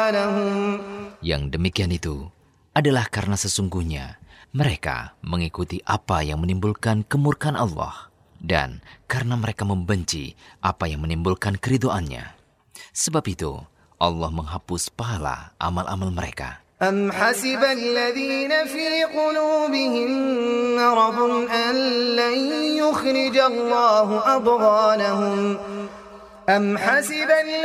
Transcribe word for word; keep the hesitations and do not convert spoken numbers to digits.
أضغانهم. Yang demikian itu adalah karena sesungguhnya mereka mengikuti apa yang menimbulkan kemurkaan Allah dan karena mereka membenci apa yang menimbulkan keridhoannya. Sebab itu Allah menghapus pahala amal-amal mereka. أم حسب الذين في قلوبهم مرض أن لن يخرج الله أضغانهم أم حسب